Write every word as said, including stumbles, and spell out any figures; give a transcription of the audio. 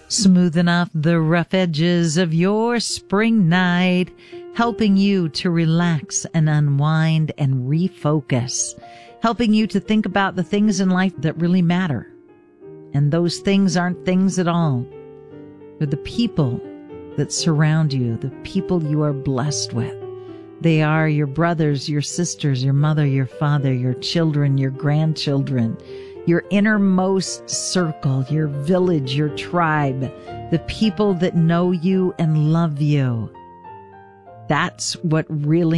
smoothing off the rough edges of your spring night, helping you to relax and unwind and refocus, helping you to think about the things in life that really matter. And those things aren't things at all. They're the people that surround you, the people you are blessed with. They are your brothers, your sisters, your mother, your father, your children, your grandchildren, your innermost circle, your village, your tribe, the people that know you and love you. That's what really